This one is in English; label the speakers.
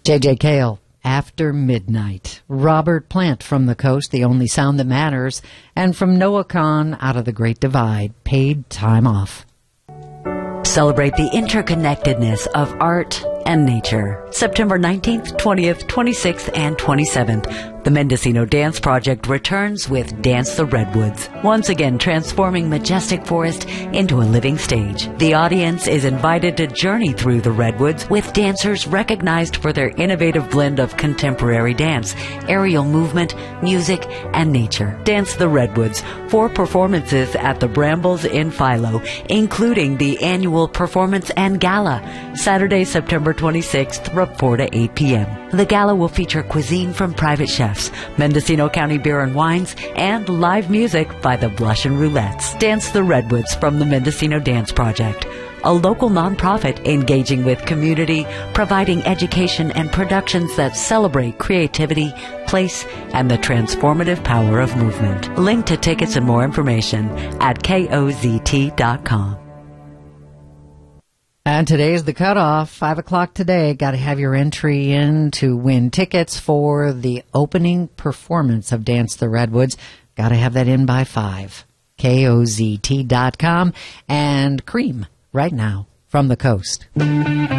Speaker 1: J.J. Cale, After Midnight. Robert Plant from The Coast, The Only Sound That Matters. And from Noah Kahan, Out of the Great Divide, Paid Time Off.
Speaker 2: Celebrate the interconnectedness of art and nature. September 19th, 20th, 26th, and 27th. The Mendocino Dance Project returns with Dance the Redwoods, once again transforming majestic forest into a living stage. The audience is invited to journey through the Redwoods with dancers recognized for their innovative blend of contemporary dance, aerial movement, music, and nature. Dance the Redwoods, 4 performances at the Brambles in Philo, including the annual performance and gala, Saturday, September 26th from 4 to 8 p.m. The gala will feature cuisine from private chefs, Mendocino County Beer and Wines, and live music by the Blush and Roulettes. Dance the Redwoods from the Mendocino Dance Project, a local nonprofit engaging with community, providing education and productions that celebrate creativity, place, and the transformative power of movement. Link to tickets and more information at kozt.com.
Speaker 1: And today's the cutoff, 5 o'clock today. Got to have your entry in to win tickets for the opening performance of Dance the Redwoods. Got to have that in by 5. kozt.com. And Cream right now from the Coast.